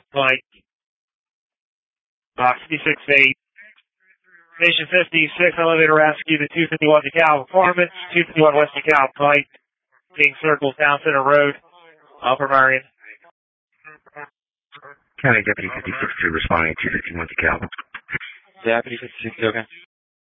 Mike. Box 56-8. Station 56, elevator rescue, the 251 DeKalb Apartments, 251 West DeKalb Pike, being circled Town Center Road, Upper Marion. County Deputy 56-2 responding to 251 DeKalb. Deputy 56, okay.